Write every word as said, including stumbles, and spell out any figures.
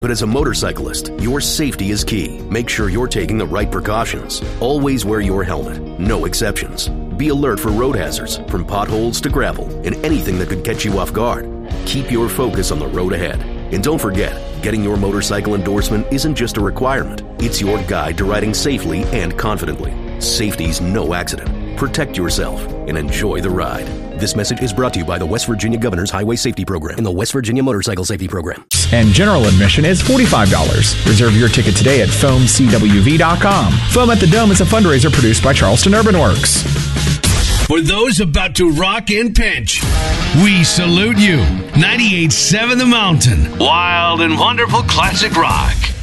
But as a motorcyclist, your safety is key. Make sure you're taking the right precautions. Always wear your helmet. No exceptions. Be alert for road hazards, from potholes to gravel, and anything that could catch you off guard. Keep your focus on the road ahead. And don't forget, getting your motorcycle endorsement isn't just a requirement. It's your guide to riding safely and confidently. Safety's no accident. Protect yourself and enjoy the ride. This message is brought to you by the West Virginia Governor's Highway Safety Program and the West Virginia Motorcycle Safety Program. And general admission is forty-five dollars. Reserve your ticket today at foam c w v dot com. Foam at the Dome is a fundraiser produced by Charleston Urban Works. For those about to rock and pinch, we salute you. ninety-eight point seven The Mountain. Wild and wonderful classic rock.